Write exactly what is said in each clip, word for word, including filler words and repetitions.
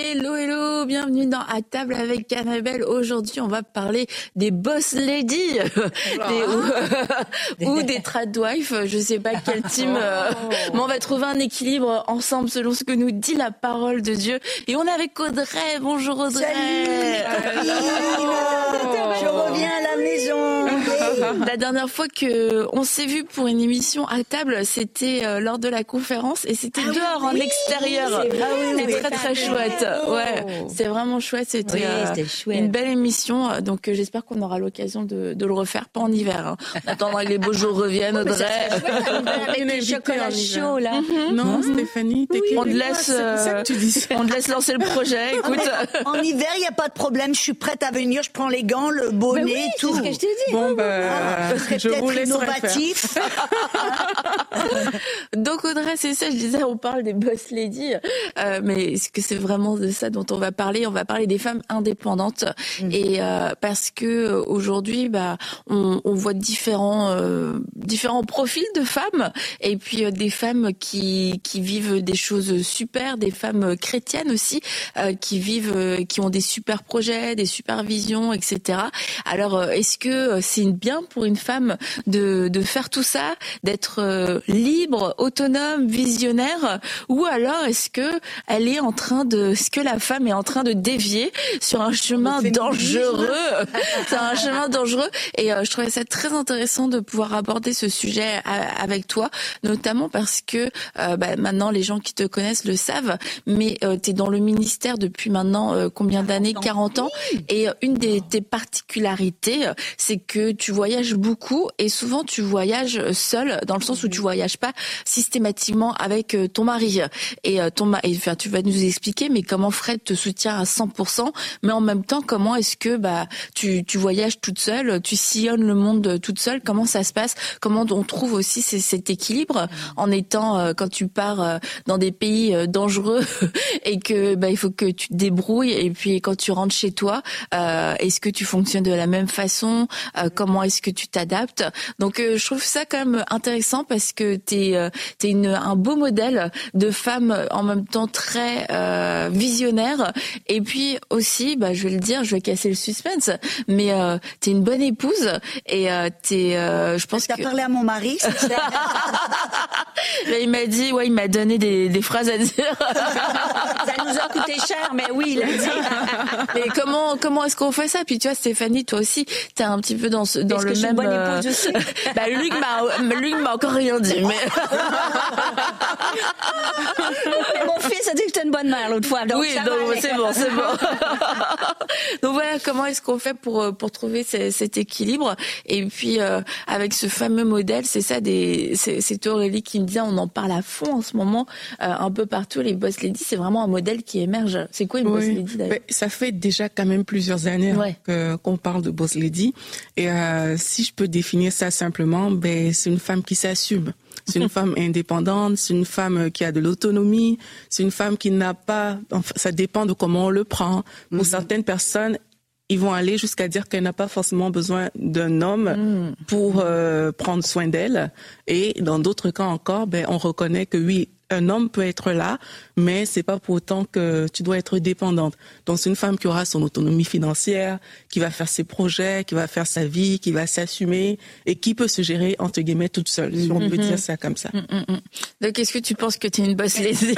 Hello, hello, bienvenue dans À table avec Annabelle. Aujourd'hui, on va parler des boss ladies des, ou, ou des tradwives. Je sais pas quel team, euh, mais on va trouver un équilibre ensemble selon ce que nous dit la parole de Dieu. Et on est avec Audrey. Bonjour Audrey. Salut. Je reviens à la maison. La dernière fois que on s'est vu pour une émission à table, c'était euh, lors de la conférence et c'était ah dehors, oui, en extérieur. C'est, ah oui, c'était oui, très très chouette. Oh. Ouais, c'est vraiment chouette. C'était, oui, euh, c'était chouette. Une belle émission. Donc euh, j'espère qu'on aura l'occasion de, de le refaire, pas en hiver. Hein. On attendra que les beaux jours reviennent, Audrey. Avec les chocolats chauds là. Mm-hmm. Non, mm-hmm. Stéphanie, t'es oui, on te laisse, euh, c'est ça que tu dis. On te laisse lancer le projet. Écoute, en hiver, il y a pas de problème. Je suis prête à venir. Je prends les gants, le bonnet, oui, tout. C'est ce que je te dis. Bon bah, ah, ce serait je peut-être vous laisserai innovatif. Donc Audrey, c'est ça, je disais, on parle des boss ladies, euh, mais est-ce que c'est vraiment de ça dont on va parler? On va parler des femmes indépendantes, mmh. et euh, parce que aujourd'hui, bah, on, on voit différents euh, différents profils de femmes, et puis euh, des femmes qui qui vivent des choses super, des femmes chrétiennes aussi, euh, qui vivent, euh, qui ont des super projets, des super visions, et cetera. Alors, euh, est-ce que c'est bien pour une femme de de faire tout ça, d'être euh, libre, autonome, visionnaire, ou alors est-ce que elle est en train de, est-ce que la femme est en train de dévier sur un chemin dangereux, c'est un chemin dangereux, et euh, je trouvais ça très intéressant de pouvoir aborder ce sujet à, avec toi, notamment parce que euh, bah, maintenant les gens qui te connaissent le savent, mais euh, t'es dans le ministère depuis maintenant euh, combien d'années? quarante ans, et euh, une des tes particularités, c'est que tu voyages beaucoup, et souvent tu voyages seul, dans le sens où tu voyages pas systématiquement avec ton mari. Et ton mari, enfin, tu vas nous expliquer, mais comment Fred te soutient à cent pour cent, mais en même temps, comment est-ce que bah tu tu voyages toute seule, tu sillonnes le monde toute seule, comment ça se passe, comment on trouve aussi c- cet équilibre en étant, quand tu pars dans des pays dangereux et que bah il faut que tu te débrouilles, et puis quand tu rentres chez toi, euh, est-ce que tu fonctionnes de la même façon, euh, comment est-ce que tu t'adaptes? Donc euh, je trouve ça quand même intéressant parce que t'es euh, t'es une un beau modèle de femme en même temps très euh, visionnaire, et puis aussi, bah je vais le dire, je vais casser le suspense, mais euh, t'es une bonne épouse, et euh, t'es, euh, je pense T'as que. T'as parlé à mon mari. C'est ça. Là, il m'a dit, ouais, il m'a donné des des phrases à dire. Ça nous a coûté cher, mais oui, il a dit. Mais comment comment est-ce qu'on fait ça? Puis tu vois, Stéphanie, toi aussi, t'es un petit peu dans ce dans est-ce le que même. Je suis une bonne épouse aussi. Bah Luc m'a Luc m'a encore rien dit, mais. Mon fils a dit que j'étais une bonne mère l'autre fois. Donc oui, ça donc va c'est bon, c'est bon. Donc voilà, comment est-ce qu'on fait pour pour trouver c- cet équilibre? Et puis euh, avec ce fameux modèle, c'est ça, des c'est, c'est Aurélie qui me disait, on en parle à fond en ce moment, euh, un peu partout, les boss ladies, c'est vraiment un modèle qui émerge. C'est quoi une oui. boss lady d'ailleurs? Ben, ça fait déjà quand même plusieurs années ouais. hein, que, qu'on parle de boss lady, et euh, si je peux définir ça simplement, ben c'est une femme qui s'assume. C'est une femme indépendante, c'est une femme qui a de l'autonomie, c'est une femme qui n'a pas, enfin, ça dépend de comment on le prend. Pour mm-hmm. certaines personnes, ils vont aller jusqu'à dire qu'elle n'a pas forcément besoin d'un homme mm. pour euh, prendre soin d'elle. Et dans d'autres cas encore, ben on reconnaît que oui, un homme peut être là, mais c'est pas pour autant que tu dois être dépendante. Donc c'est une femme qui aura son autonomie financière, qui va faire ses projets, qui va faire sa vie, qui va s'assumer et qui peut se gérer entre guillemets toute seule, si on mm-hmm. peut dire ça comme ça. Mm-hmm. Donc est-ce que tu penses que tu es une boss lady?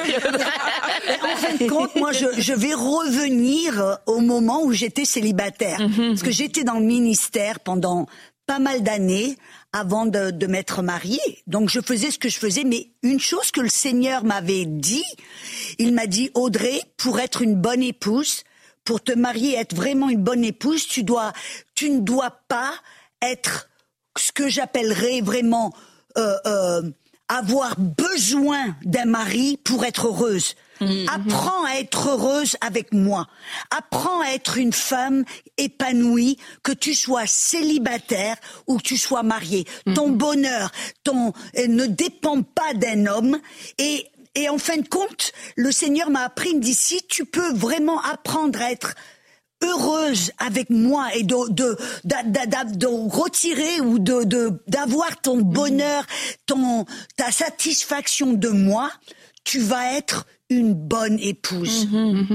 En fin de compte, moi je, je vais revenir au moment où j'étais célibataire, mm-hmm. parce que j'étais dans le ministère pendant pas mal d'années avant de, de m'être mariée. Donc je faisais ce que je faisais, mais une chose que le Seigneur m'avait dit, il m'a dit, Audrey, pour être une bonne épouse, pour te marier, être vraiment une bonne épouse, tu dois, tu ne dois pas être ce que j'appellerais vraiment euh, euh, avoir besoin d'un mari pour être heureuse. Mmh. Apprends à être heureuse avec moi. Apprends à être une femme épanouie, que tu sois célibataire ou que tu sois mariée. Mmh. Ton bonheur, ton euh, ne dépend pas d'un homme. Et et en fin de compte, le Seigneur m'a appris, il me dit, si tu peux vraiment apprendre à être heureuse avec moi et de de de, de, de retirer ou de, de d'avoir ton bonheur, ton ta satisfaction de moi, tu vas être une bonne épouse. Mmh, mmh.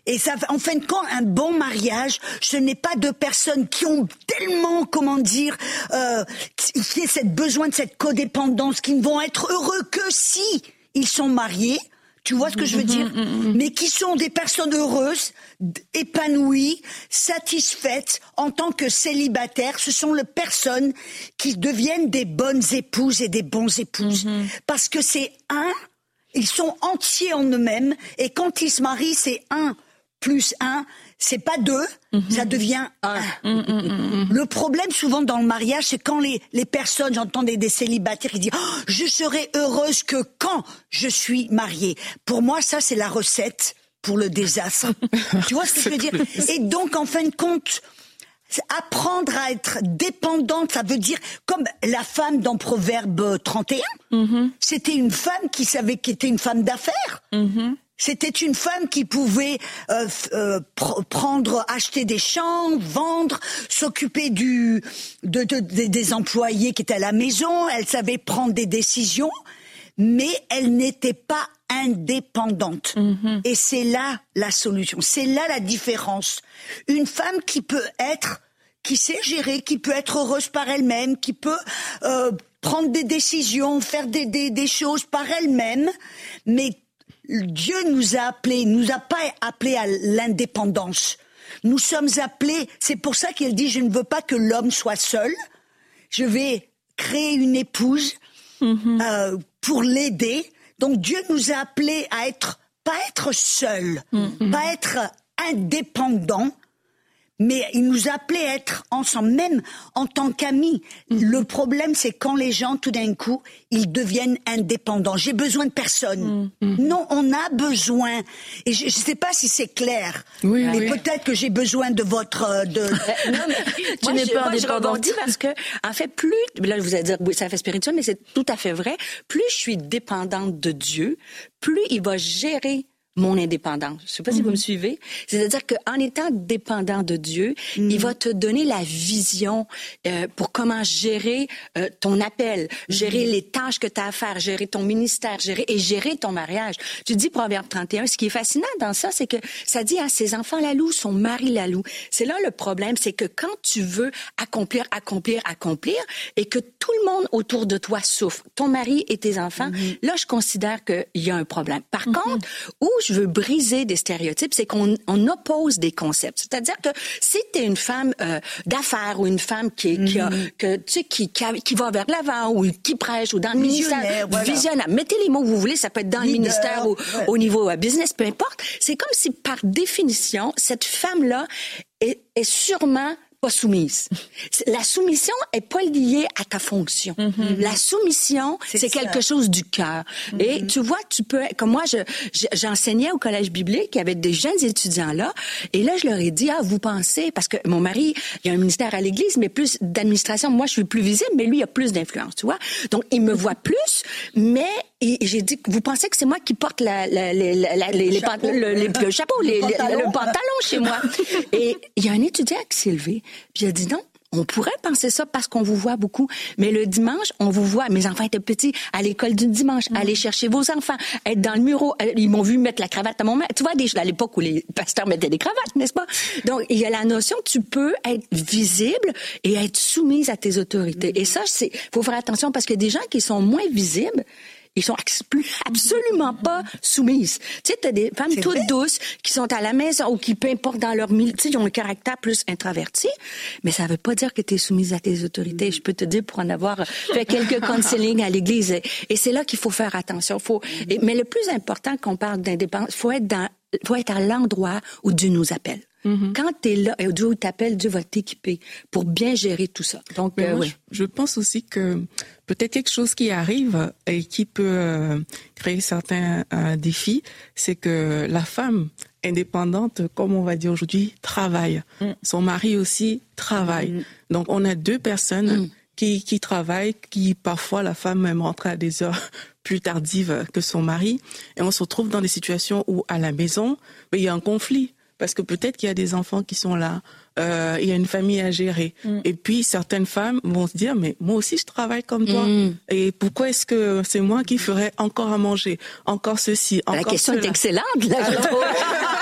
Et ça, en fin de compte, un bon mariage, ce n'est pas deux personnes qui ont tellement, comment dire, euh, qui ont cette besoin de cette codépendance, qui ne vont être heureux que si ils sont mariés. Tu vois ce que je veux dire? Mais qui sont des personnes heureuses, épanouies, satisfaites en tant que célibataires. Ce sont les personnes qui deviennent des bonnes épouses et des bons épouses. Mm-hmm. Parce que c'est un, ils sont entiers en eux-mêmes. Et quand ils se marient, c'est un plus un. C'est pas deux, mm-hmm. ça devient un. Mm-hmm. Le problème souvent dans le mariage, c'est quand les, les personnes, j'entends des, des célibataires qui disent oh, « je serai heureuse que quand je suis mariée ». Pour moi, ça, c'est la recette pour le désastre. Tu vois ce que je veux dire? Et donc, en fin de compte, apprendre à être dépendante, ça veut dire, comme la femme dans Proverbe trente et un, mm-hmm. c'était une femme qui savait qu'elle était une femme d'affaires. Mm-hmm. C'était une femme qui pouvait euh, euh, pr- prendre, acheter des champs, vendre, s'occuper du de, de, de, des employés qui étaient à la maison. Elle savait prendre des décisions, mais elle n'était pas indépendante. Mm-hmm. Et c'est là la solution. C'est là la différence. Une femme qui peut être, qui sait gérer, qui peut être heureuse par elle-même, qui peut euh, prendre des décisions, faire des, des, des choses par elle-même, mais Dieu nous a appelés, nous a pas appelés à l'indépendance. Nous sommes appelés, c'est pour ça qu'il dit, je ne veux pas que l'homme soit seul. Je vais créer une épouse mm-hmm. euh, pour l'aider. Donc Dieu nous a appelés à être, pas être seuls, mm-hmm. pas être indépendants, mais il nous a appelés à être ensemble, même en tant qu'amis. Mm-hmm. Le problème, c'est quand les gens, tout d'un coup, ils deviennent indépendants. J'ai besoin de personne. Mm-hmm. Non, on a besoin. Et je ne sais pas si c'est clair. Oui, mais oui. peut-être que j'ai besoin de votre... De... non, mais tu n'es pas indépendante. Je rebondis parce que, en fait, plus... Là, vous allez dire, oui, ça fait spirituel, mais c'est tout à fait vrai. Plus je suis dépendante de Dieu, plus il va gérer mon indépendance. Je sais pas mm-hmm. si vous me suivez. C'est-à-dire qu'en étant dépendant de Dieu, mm-hmm. il va te donner la vision euh, pour comment gérer euh, ton appel, gérer mm-hmm. les tâches que tu as à faire, gérer ton ministère, gérer et gérer ton mariage. Tu dis Proverbe trente et un, ce qui est fascinant dans ça, c'est que ça dit à ses enfants la loue, son mari la loue. C'est là le problème, c'est que quand tu veux accomplir, accomplir, accomplir, et que tout le monde autour de toi souffre, ton mari et tes enfants, mm-hmm. là, je considère qu'il y a un problème. Par mm-hmm. contre, où je veux briser des stéréotypes, c'est qu'on on oppose des concepts. C'est-à-dire que si tu es une femme euh, d'affaires ou une femme qui, qui, a, que, tu sais, qui, qui, a, qui va vers l'avant ou qui prêche ou dans le ministère, voilà. visionnaire, mettez les mots que vous voulez, ça peut être dans Leader, le ministère ou ouais. au niveau euh, business, peu importe. C'est comme si par définition, cette femme-là est, est sûrement pas soumise. La soumission est pas liée à ta fonction. Mm-hmm. La soumission, c'est, c'est quelque chose du cœur. Mm-hmm. Et tu vois, tu peux, comme moi, je, je, j'enseignais au collège biblique, il y avait des jeunes étudiants là, et là, je leur ai dit, ah, vous pensez, parce que mon mari, il y a un ministère à l'église, mais plus d'administration. Moi, je suis plus visible, mais lui, il a plus d'influence, tu vois. Donc, il me voit plus, mais et j'ai dit, vous pensez que c'est moi qui porte la, la, la, la, les, les chapeaux. Le, les, le chapeau, les, le, pantalon. le pantalon chez moi. Et il y a un étudiant qui s'est levé, puis il a dit non. On pourrait penser ça parce qu'on vous voit beaucoup, mais le dimanche, on vous voit. Mes enfants étaient petits, à l'école du dimanche, mmh. aller chercher vos enfants, être dans le bureau. Ils m'ont vu mettre la cravate à mon mère. Tu vois, à l'époque où les pasteurs mettaient des cravates, n'est-ce pas? Donc, il y a la notion que tu peux être visible et être soumise à tes autorités. Mmh. Et ça, c'est, faut faire attention parce que des gens qui sont moins visibles, ils sont absolument pas soumises. Tu sais, t'as des femmes c'est toutes vrai. douces qui sont à la maison ou qui, peu importe dans leur milieu, tu sais, ils ont un caractère plus introverti, mais ça veut pas dire que tu es soumise à tes autorités. Je peux te dire pour en avoir fait quelques counseling à l'église. Et c'est là qu'il faut faire attention. Faut, et, mais le plus important qu'on parle d'indépendance, faut être dans, faut être à l'endroit où Dieu nous appelle. Mm-hmm. Quand tu es là et Dieu t'appelle, Dieu va t'équiper pour bien gérer tout ça. Donc, euh, moi, oui. je, je pense aussi que peut-être quelque chose qui arrive et qui peut euh, créer certains euh, défis, c'est que la femme indépendante, comme on va dire aujourd'hui, travaille. Mm. Son mari aussi travaille. Mm. Donc, on a deux personnes mm. qui, qui travaillent, qui parfois la femme même rentre à des heures plus tardives que son mari. Et on se retrouve dans des situations où à la maison, il y a un conflit. Parce que peut-être qu'il y a des enfants qui sont là, euh, il y a une famille à gérer. Mm. Et puis, certaines femmes vont se dire, mais moi aussi, je travaille comme toi. Mm. Et pourquoi est-ce que c'est moi qui ferais encore à manger, encore ceci, encore La question cela. est excellente, là, je trouve.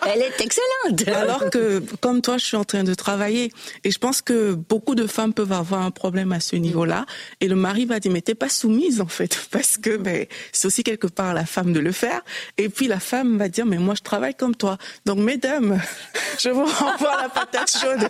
Elle est excellente. Alors que, comme toi, je suis en train de travailler. Et je pense que beaucoup de femmes peuvent avoir un problème à ce niveau-là. Et le mari va dire, mais t'es pas soumise, en fait. Parce que, ben, c'est aussi quelque part à la femme de le faire. Et puis, la femme va dire, mais moi, je travaille comme toi. Donc, mesdames, je vous renvoie la patate chaude.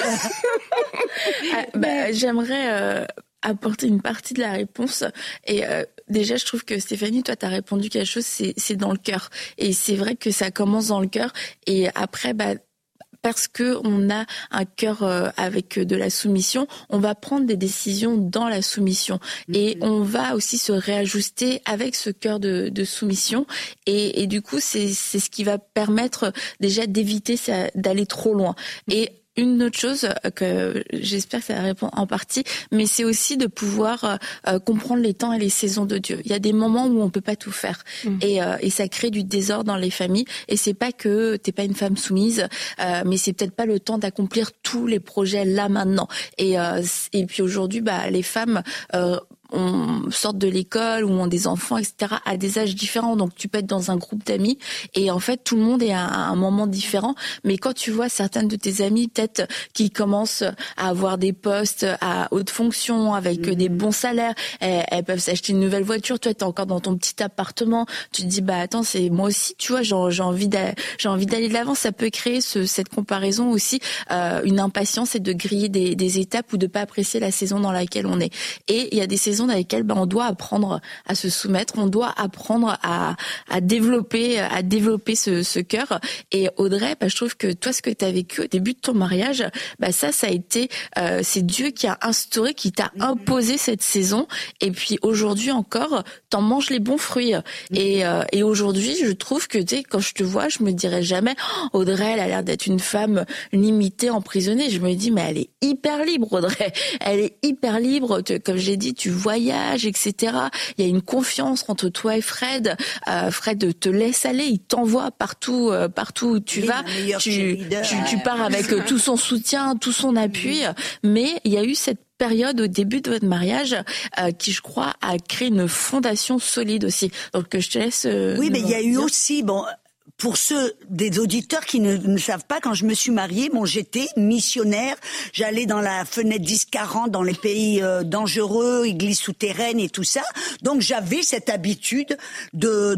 ah, bah, j'aimerais, euh... apporter une partie de la réponse. Et euh, déjà, je trouve que Stéphanie, toi, t'as répondu quelque chose, c'est, c'est dans le cœur. Et c'est vrai que ça commence dans le cœur. Et après, bah, parce que on a un cœur euh, avec de la soumission, on va prendre des décisions dans la soumission. Mmh. Et on va aussi se réajuster avec ce cœur de, de soumission. Et, et du coup, c'est, c'est ce qui va permettre déjà d'éviter ça, d'aller trop loin. Et une autre chose que j'espère que ça répond en partie, mais c'est aussi de pouvoir euh, comprendre les temps et les saisons de Dieu. Il y a des moments où on peut pas tout faire, mmh. et, euh, et ça crée du désordre dans les familles. Et c'est pas que t'es pas une femme soumise, euh, mais c'est peut-être pas le temps d'accomplir tous les projets là maintenant. Et euh, et puis aujourd'hui, bah les femmes euh, on sort de l'école ou ont des enfants, et cetera à des âges différents. Donc tu peux être dans un groupe d'amis et en fait tout le monde est à un moment différent. Mais quand tu vois certaines de tes amies peut-être qui commencent à avoir des postes à haute fonction avec mmh. des bons salaires, elles, elles peuvent s'acheter une nouvelle voiture. Toi t'es encore dans ton petit appartement. Tu te dis bah attends c'est moi aussi tu vois j'ai, j'ai envie d'aller, j'ai envie d'aller de l'avant. Ça peut créer ce, cette comparaison aussi, euh, une impatience et de griller des, des étapes ou de pas apprécier la saison dans laquelle on est. Et il y a des saisons dans lesquelles ben, on doit apprendre à se soumettre, on doit apprendre à, à développer, à développer ce, ce cœur. Et Audrey, ben, je trouve que toi, ce que tu as vécu au début de ton mariage, ben, ça, ça a été, euh, c'est Dieu qui a instauré, qui t'a imposé cette saison. Et puis aujourd'hui encore, t'en manges les bons fruits. Et, euh, et aujourd'hui, je trouve que tu sais, quand je te vois, je me dirais jamais, oh, Audrey, elle a l'air d'être une femme limitée, emprisonnée. Je me dis, mais elle est hyper libre, Audrey. Elle est hyper libre. Comme j'ai dit, tu voyages, et cetera. Il y a une confiance entre toi et Fred. Euh, Fred te laisse aller, il t'envoie partout, euh, partout où tu oui, vas. Tu, tu, tu pars avec tout son soutien, tout son appui. Mais il y a eu cette période au début de votre mariage euh, qui, je crois, a créé une fondation solide aussi. Donc, je te laisse. Euh, oui, mais il y a eu aussi, bon. Pour ceux des auditeurs qui ne, ne savent pas, quand je me suis mariée, bon, j'étais missionnaire. J'allais dans la fenêtre dix quarante, dans les pays euh, dangereux, églises souterraines et tout ça. Donc j'avais cette habitude de,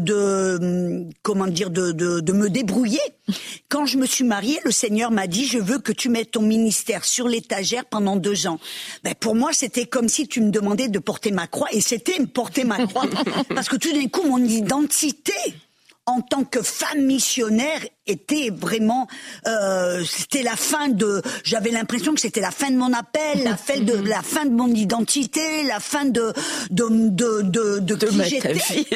de comment dire, de, de, de me débrouiller. Quand je me suis mariée, le Seigneur m'a dit, je veux que tu mettes ton ministère sur l'étagère pendant deux ans. Ben, pour moi, c'était comme si tu me demandais de porter ma croix, et c'était me porter ma croix. Parce que tout d'un coup, mon identité en tant que femme missionnaire était vraiment, euh, c'était la fin de, j'avais l'impression que c'était la fin de mon appel, la fin de, la fin de mon identité, la fin de, de, de, de, de, de qui j'étais.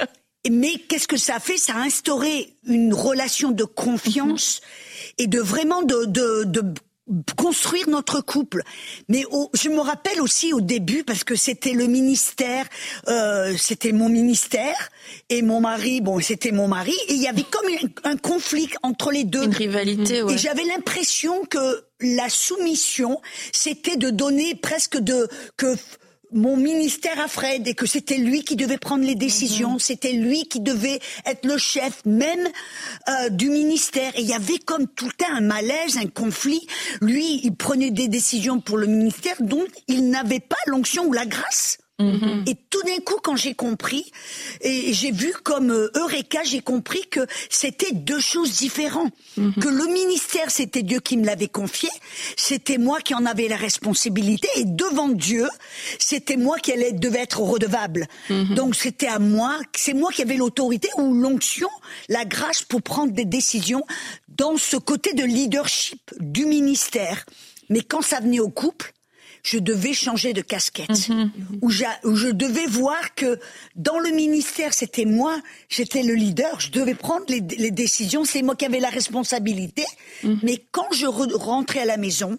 Mais qu'est-ce que ça a fait? Ça a instauré une relation de confiance et de vraiment de, de, de construire notre couple. Mais au, je me rappelle aussi au début, parce que c'était le ministère, euh, c'était mon ministère, et mon mari, bon, c'était mon mari, et il y avait comme un, un conflit entre les deux. Une rivalité, ouais. Et j'avais l'impression que la soumission, c'était de donner presque de, que, mon ministère à Fred, et que c'était lui qui devait prendre les décisions, mm-hmm. c'était lui qui devait être le chef même euh, du ministère. Et il y avait comme tout le temps un malaise, un conflit. Lui, il prenait des décisions pour le ministère, donc il n'avait pas l'onction ou la grâce. Mm-hmm. Et tout d'un coup, quand j'ai compris, et j'ai vu comme euh, Eureka, j'ai compris que c'était deux choses différentes. Mm-hmm. Que le ministère, c'était Dieu qui me l'avait confié, c'était moi qui en avais la responsabilité, et devant Dieu, c'était moi qui allait, devait être redevable. Mm-hmm. Donc c'était à moi, c'est moi qui avais l'autorité ou l'onction, la grâce pour prendre des décisions dans ce côté de leadership du ministère. Mais quand ça venait au couple, je devais changer de casquette, mmh, où, où je devais voir que dans le ministère, c'était moi, j'étais le leader, je devais prendre les, les décisions, c'est moi qui avais la responsabilité. Mmh. Mais quand je re- rentrais à la maison,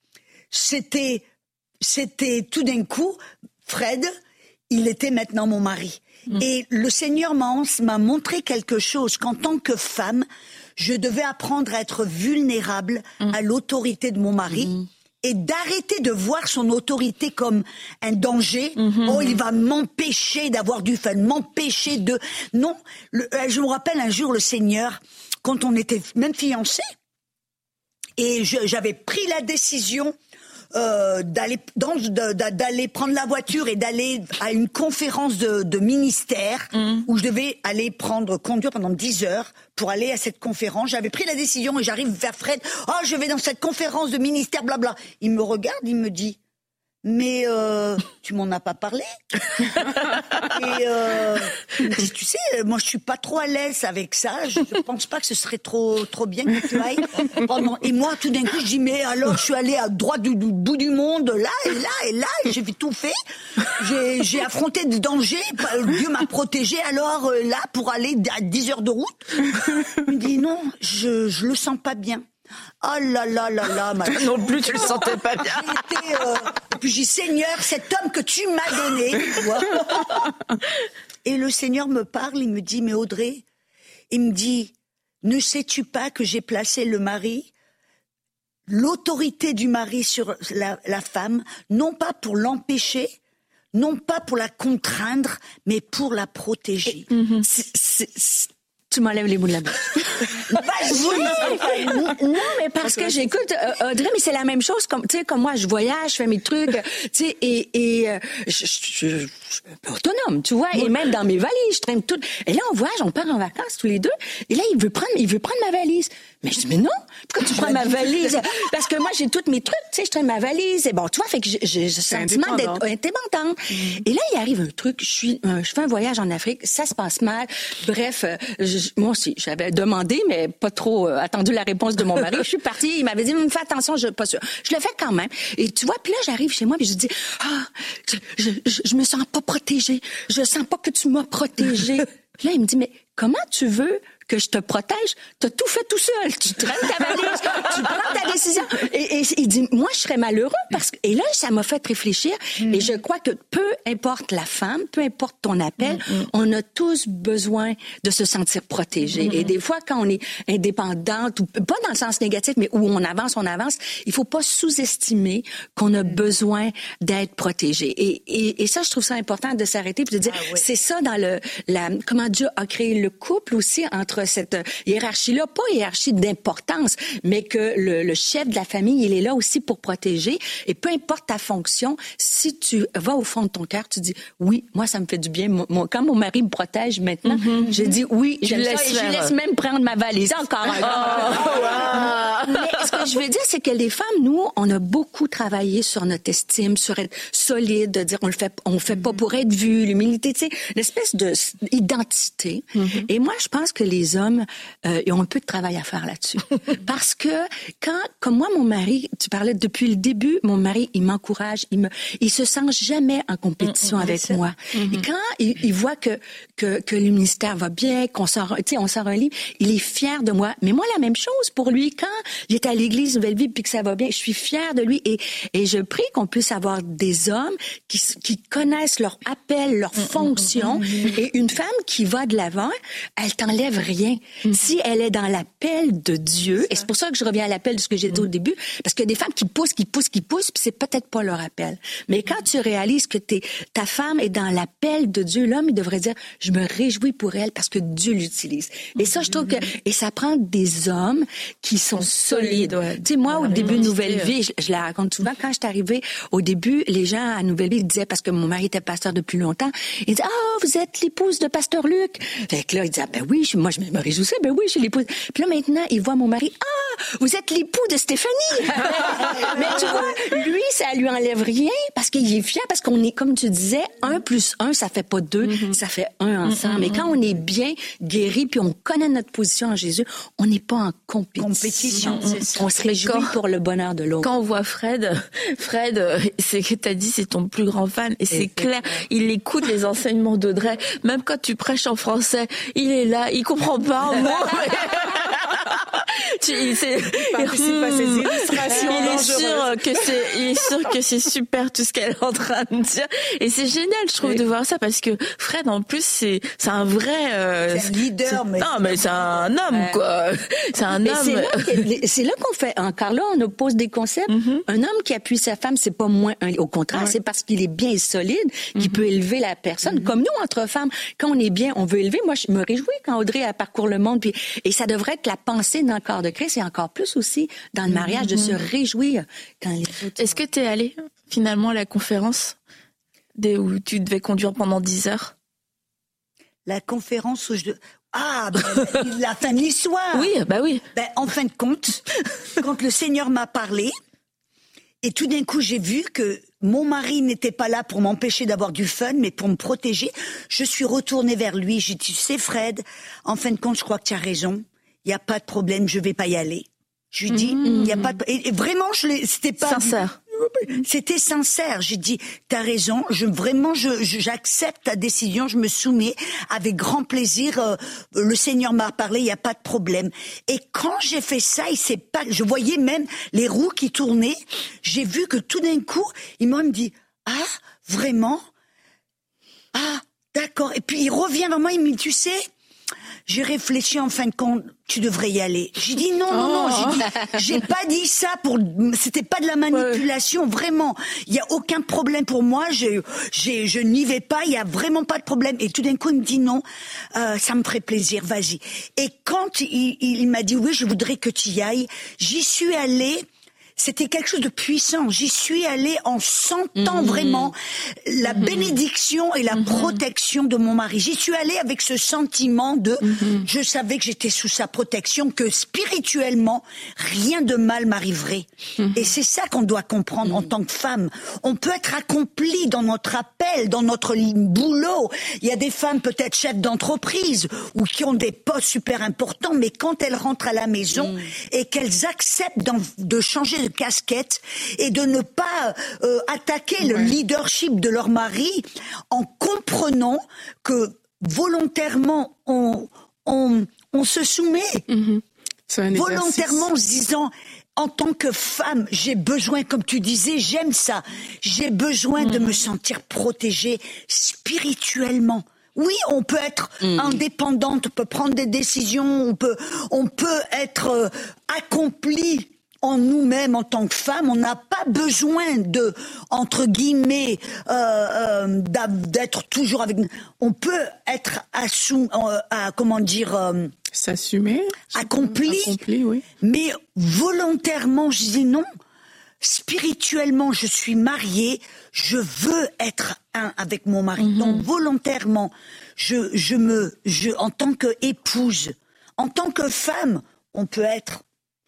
c'était, c'était tout d'un coup, Fred, il était maintenant mon mari. Mmh. Et le Seigneur m'a, m'a montré quelque chose, qu'en tant que femme, je devais apprendre à être vulnérable mmh. à l'autorité de mon mari. Mmh. Et d'arrêter de voir son autorité comme un danger. Mmh, oh, il va m'empêcher d'avoir du fun, m'empêcher de... Non, le, je me rappelle un jour, le Seigneur quand on était même fiancés. Et je, j'avais pris la décision euh, d'aller dans, de, d'aller prendre la voiture et d'aller à une conférence de, de ministère mmh. où je devais aller prendre conduire pendant dix heures pour aller à cette conférence. J'avais pris la décision et j'arrive vers Fred. Oh, je vais dans cette conférence de ministère, blabla. Il me regarde, il me dit. Mais euh, tu m'en as pas parlé. Et euh, il me dit, tu sais, moi je suis pas trop à l'aise avec ça. Je, je pense pas que ce serait trop trop bien que tu ailles. Pendant... Et moi, tout d'un coup, je dis mais alors je suis allée à droite du, du bout du monde, là et là et là, et j'ai tout fait. J'ai, j'ai affronté des dangers. Dieu m'a protégée. Alors euh, là, pour aller à dix heures de route, il me dit non, je je le sens pas bien. Oh là là là là, ma... non plus tu le sentais pas bien. Été, euh... Et puis j'ai dit, Seigneur, cet homme que tu m'as donné, tu vois. Et le Seigneur me parle, il me dit, mais Audrey, il me dit, ne sais-tu pas que j'ai placé le mari, l'autorité du mari sur la, la femme, non pas pour l'empêcher, non pas pour la contraindre, mais pour la protéger. Mm-hmm. c'est, c'est, c'est... Tu m'enlèves les mots de la bouche. non, mais parce que j'écoute euh, Audrey, mais c'est la même chose. Comme tu sais, comme moi, je voyage, je fais mes trucs, tu sais, et, et euh, je, je, je, je suis autonome, tu vois. Oui. Et même dans mes valises, je traîne tout. Et là, on voyage, on part en vacances tous les deux. Et là, il veut prendre, il veut prendre ma valise. Mais je dis, mais non, pourquoi tu prends ma valise? Parce que moi, j'ai tous mes trucs, tu sais, je traîne ma valise. Et bon, tu vois, fait que j'ai, j'ai ce sentiment d'être indépendante. Mm. Et là, il arrive un truc, je suis, euh, je fais un voyage en Afrique, ça se passe mal. Bref, euh, je, moi aussi, j'avais demandé, mais pas trop euh, attendu la réponse de mon mari. Je suis partie, il m'avait dit, fais attention, je pas sûr. Je le fais quand même. Et tu vois, puis là, j'arrive chez moi, puis je dis, ah, je, je, je, je me sens pas protégée. Je sens pas que tu m'as protégée. Là, il me dit, mais comment tu veux que je te protège? T'as tout fait tout seul. Tu traînes ta valise, tu prends ta décision. Et, et il dit, moi, je serais malheureux parce que, et là, ça m'a fait réfléchir. Mm. Et je crois que peu importe la femme, peu importe ton appel, mm. on a tous besoin de se sentir protégé. Mm. Et des fois, quand on est indépendante, ou pas dans le sens négatif, mais où on avance, on avance, il faut pas sous-estimer qu'on a mm. besoin d'être protégé. Et, et, et ça, je trouve ça important de s'arrêter et de dire, ah, oui. c'est ça dans le, la, comment Dieu a créé le couple aussi entre cette hiérarchie-là, pas hiérarchie d'importance, mais que le, le chef de la famille, il est là aussi pour protéger. Et peu importe ta fonction, si tu vas au fond de ton cœur, tu dis, oui, moi, ça me fait du bien. Mon, quand mon mari me protège maintenant, mm-hmm. j'ai dit, oui, je laisse, ça, et je laisse même prendre ma valise. Encore un oh, wow. Mais ce que je veux dire, c'est que les femmes, nous, on a beaucoup travaillé sur notre estime, sur être solide, de dire, on le fait, on le fait pas pour être vu, l'humilité, tu sais, une espèce de identité. Mm-hmm. Et moi, je pense que les hommes, euh, ils ont un peu de travail à faire là-dessus. Parce que quand, comme moi, mon mari, tu parlais depuis le début, mon mari, il m'encourage, il me, il se sent jamais en compétition mmh, avec moi. Mmh. Et quand il, il voit que, que, que le ministère va bien, qu'on sort, tu sais, on sort un livre, il est fier de moi. Mais moi, la même chose pour lui. Quand il est à l'église Nouvelle Vie puis que ça va bien, je suis fière de lui. Et, et je prie qu'on puisse avoir des hommes qui, qui connaissent leur appel, leur mmh, fonction. Mmh, mmh. Et une femme qui va de l'avant, elle t'enlève rien. Mm-hmm. Si elle est dans l'appel de Dieu, et c'est pour ça que je reviens à l'appel de ce que j'ai dit mm-hmm. au début, parce qu'il y a des femmes qui poussent, qui poussent, qui poussent, puis c'est peut-être pas leur appel. Mais quand tu réalises que t'es, ta femme est dans l'appel de Dieu, l'homme, il devrait dire, je me réjouis pour elle parce que Dieu l'utilise. Et ça, je trouve que, et ça prend des hommes qui sont solides. Ouais. Tu sais, moi, au début de Nouvelle Vie, je, je la raconte souvent, quand je suis arrivée, au début, les gens à Nouvelle Vie, ils disaient, parce que mon mari était pasteur depuis longtemps, ils disaient, ah, oh, vous êtes l'épouse de pasteur Luc. Fait que là, ils disaient, ah, ben oui, je, moi, je me réjouissais, ben oui, je suis l'épouse. Puis là, maintenant, il voit mon mari, ah, vous êtes l'époux de Stéphanie. Mais tu vois, lui, ça lui enlève rien parce qu'il est fier, parce qu'on est, comme tu disais, un plus un, ça fait pas deux, mm-hmm. ça fait un ensemble. Mm-hmm. Mais quand on est bien guéri, puis on connaît notre position en Jésus, on n'est pas en compétition. compétition mm-hmm. On se réjouit quand, pour le bonheur de l'autre. Quand on voit Fred, Fred, c'est que t'as dit, c'est ton plus grand fan, et c'est, c'est clair, il écoute les enseignements d'Audrey. Même quand tu prêches en français, il est là, il comprend pas un mot. Tu tu, il, c'est, il participe à ces illustrations. Il est sûr que c'est, il est sûr que c'est super tout ce qu'elle est en train de dire. Et c'est génial, je trouve, oui. de voir ça parce que Fred, en plus, c'est, c'est un vrai, euh, c'est un leader, c'est, mais. Non, mais c'est un homme, ouais. quoi. C'est un mais homme. C'est là, c'est là qu'on fait, encore là, on oppose des concepts. Mm-hmm. Un homme qui appuie sa femme, c'est pas moins, un, au contraire, ouais. c'est parce qu'il est bien et solide qu'il mm-hmm. peut élever la personne. Mm-hmm. Comme nous, entre femmes, quand on est bien, on veut élever. Moi, je me réjouis quand Audrey elle parcourt le monde, puis, et ça devrait être la pensée dans le corps de Christ et encore plus aussi dans le mariage mm-hmm. de se réjouir quand les autres. Est-ce que t'es allée finalement à la conférence des, où tu devais conduire pendant dix heures? La conférence où je... Ah, ben, la fin de l'histoire. Oui, bah oui. Ben, en fin de compte, quand le Seigneur m'a parlé, et tout d'un coup, j'ai vu que mon mari n'était pas là pour m'empêcher d'avoir du fun, mais pour me protéger, je suis retournée vers lui. J'ai dit, tu sais, Fred, en fin de compte, je crois que tu as raison. Il n'y a pas de problème, je vais pas y aller. Je lui dis, il n'y a pas de... Et vraiment, je l'ai... C'était pas... Sincère. C'était sincère. J'ai dit, t'as raison. Je vraiment, je, je j'accepte ta décision. Je me soumets avec grand plaisir. Euh, le Seigneur m'a parlé. Il y a pas de problème. Et quand j'ai fait ça, il s'est pas. Je voyais même les roues qui tournaient. J'ai vu que tout d'un coup, il m'a dit, ah, vraiment? Ah, d'accord. Et puis il revient vers moi. Il me dit, tu sais. J'ai réfléchi en fin de compte, tu devrais y aller. J'ai dit non, non, non, j'ai dit, j'ai pas dit ça pour, c'était pas de la manipulation, ouais. vraiment. Il y a aucun problème pour moi, j'ai, j'ai, je n'y vais pas, il y a vraiment pas de problème. Et tout d'un coup, il me dit non, euh, ça me ferait plaisir, vas-y. Et quand il, il m'a dit oui, je voudrais que tu y ailles, j'y suis allée. C'était quelque chose de puissant. J'y suis allée en sentant mmh. vraiment la mmh. bénédiction et la mmh. protection de mon mari. J'y suis allée avec ce sentiment de, mmh. je savais que j'étais sous sa protection, que spirituellement, rien de mal m'arriverait. Mmh. Et c'est ça qu'on doit comprendre mmh. en tant que femme. On peut être accompli dans notre appel, dans notre boulot. Il y a des femmes peut-être chefs d'entreprise ou qui ont des postes super importants, mais quand elles rentrent à la maison mmh. et qu'elles acceptent de changer de casquette et de ne pas euh, attaquer ouais. le leadership de leur mari en comprenant que volontairement on, on, on se soumet. Mmh. Volontairement en se disant en tant que femme, j'ai besoin, comme tu disais, j'aime ça, j'ai besoin mmh. de me sentir protégée spirituellement. Oui, on peut être mmh. indépendante, on peut prendre des décisions, on peut, on peut être euh, accomplie en nous-mêmes, en tant que femmes, on n'a pas besoin de, entre guillemets, euh, euh, d'être toujours avec. On peut être assou, euh, à, comment dire, euh, s'assumer, accompli, accompli, oui. Mais volontairement, je dis non. Spirituellement, je suis mariée, je veux être un avec mon mari. Mm-hmm. Donc volontairement, je, je me, je, en tant qu'épouse, en tant que femme, on peut être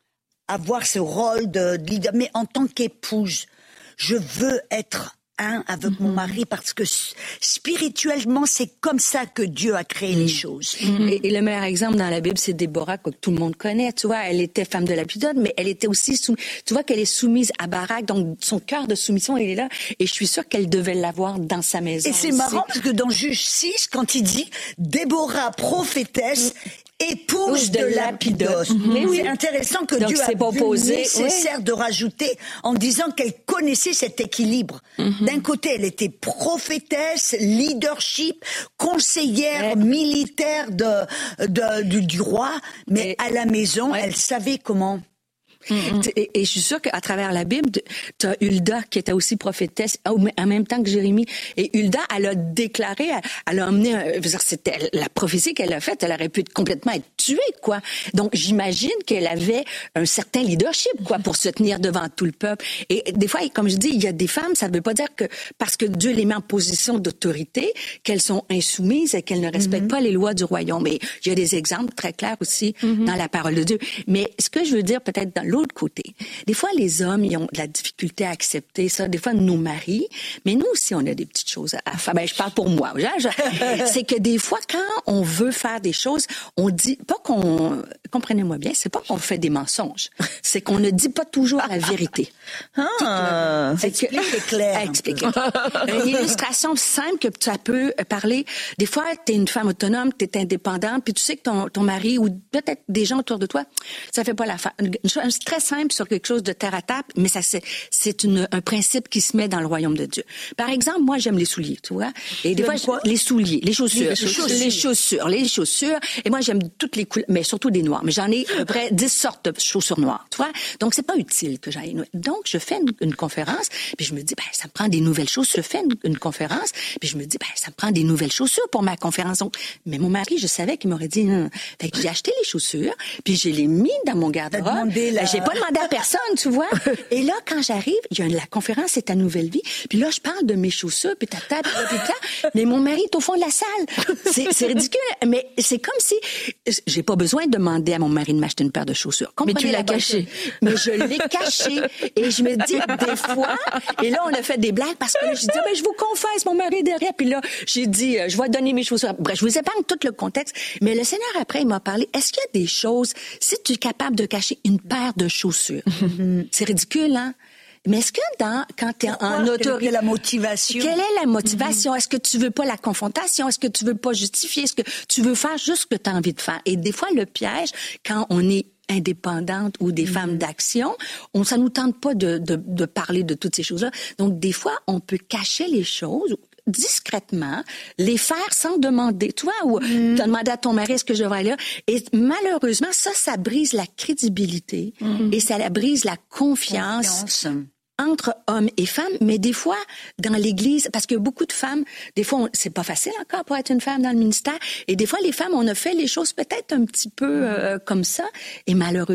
avoir ce rôle de leader, mais en tant qu'épouse, je veux être un avec mm-hmm. mon mari parce que spirituellement, c'est comme ça que Dieu a créé mm-hmm. les choses. Mm-hmm. Et, et le meilleur exemple dans la Bible, c'est Déborah, que tout le monde connaît. Tu vois, elle était femme de la Lapidot, mais elle était aussi sous. Tu vois qu'elle est soumise à Barak, donc son cœur de soumission, il est là. Et je suis sûre qu'elle devait l'avoir dans sa maison. Et c'est aussi. marrant parce que dans Juge six, quand il dit Déborah prophétesse. Mm-hmm. Épouse de, de Lapidos. Mm-hmm. Mais oui, c'est intéressant que donc, Dieu a pas vu posé, nécessaire oui. de rajouter en disant qu'elle connaissait cet équilibre. Mm-hmm. D'un côté, elle était prophétesse, leadership, conseillère ouais. militaire de, de, du, du roi, mais et, à la maison, ouais. elle savait comment... Mm-hmm. Et, et je suis sûre qu'à travers la Bible, tu as Hulda qui était aussi prophétesse en même temps que Jérémie. Et Hulda, elle a déclaré, elle a emmené, c'était la prophétie qu'elle a faite, elle aurait pu complètement être tuée, quoi. Donc j'imagine qu'elle avait un certain leadership, quoi, pour se tenir devant tout le peuple. Et des fois, comme je dis, il y a des femmes, ça ne veut pas dire que parce que Dieu les met en position d'autorité, qu'elles sont insoumises et qu'elles ne respectent mm-hmm. pas les lois du royaume. Mais il y a des exemples très clairs aussi mm-hmm. dans la parole de Dieu. Mais ce que je veux dire peut-être dans l'autre côté. Des fois, les hommes, ils ont de la difficulté à accepter ça. Des fois, nos maris, mais nous aussi, on a des petites choses à faire. Ben, je parle pour moi. C'est que des fois, quand on veut faire des choses, on dit, pas qu'on, comprenez-moi bien, c'est pas qu'on fait des mensonges. C'est qu'on ne dit pas toujours la vérité. Ah, c'est que, explique clair. Explique. Une illustration simple que tu peux parler. Des fois, tu es une femme autonome, tu es indépendante, puis tu sais que ton, ton mari ou peut-être des gens autour de toi, ça fait pas l'affaire. Une chose très simple sur quelque chose de terre à table, mais ça c'est, c'est une, un principe qui se met dans le royaume de Dieu. Par exemple, moi, j'aime les souliers, tu vois. Et des fois, je, les souliers, les chaussures, les chaussures, les chaussures, les chaussures. Et moi, j'aime toutes les couleurs, mais surtout des noirs. Mais j'en ai à peu près dix sortes de chaussures noires, tu vois. Donc, c'est pas utile que j'aille. Donc, je fais une, une conférence, puis je me dis, ben, ça me prend des nouvelles chaussures. Je fais une, une conférence, puis je me dis, ben, ça me prend des nouvelles chaussures pour ma conférence. Donc, mais mon mari, je savais qu'il m'aurait dit, non. Fait que j'ai acheté les chaussures, puis je les mis dans mon garde-robe. La... J'ai pas demandé à personne, tu vois. Et là, quand j'arrive, il y a une, la conférence, c'est ta nouvelle vie. Puis là, je parle de mes chaussures, puis ta table, puis là, mais mon mari est au fond de la salle. C'est, c'est ridicule, mais c'est comme si j'ai pas besoin de demander à mon mari de m'acheter une paire de chaussures. Comprenez, mais tu l'as caché. Mais je l'ai caché. Et je me dis, des fois, et là, on a fait des blagues parce que je dis, ben, je vous confesse, mon mari est derrière. Puis là, j'ai dit, je vais donner mes chaussures. Bref, je vous épargne tout le contexte. Mais le Seigneur, après, il m'a parlé, est-ce qu'il y a des choses, si tu es capable de cacher une paire de chaussures, mm-hmm. c'est ridicule, hein? Mais est-ce que dans, quand tu es en autorité... Quelle est la motivation? Quelle est la motivation? Mm-hmm. Est-ce que tu veux pas la confrontation? Est-ce que tu veux pas justifier? Est-ce que tu veux faire juste ce que tu as envie de faire? Et des fois, le piège, quand on est indépendante ou des mm-hmm. femmes d'action, on, ça nous tente pas de, de, de parler de toutes ces choses-là. Donc, des fois, on peut cacher les choses discrètement, les faire sans demander. Tu vois, ou mm. tu as demandé à ton mari est-ce que je devrais aller là. Et malheureusement, ça, ça brise la crédibilité mm. et ça brise la confiance, confiance entre hommes et femmes. Mais des fois, dans l'Église, parce que beaucoup de femmes, des fois, on, c'est pas facile encore pour être une femme dans le ministère. Et des fois, les femmes, on a fait les choses peut-être un petit peu euh, comme ça. Et malheureusement,